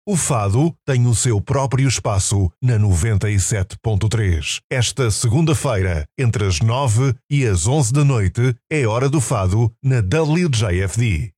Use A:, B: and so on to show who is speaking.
A: O fado tem o seu próprio espaço na 97.3. Esta segunda-feira, entre as 9 e as 11 da noite, é hora do fado na WJFD.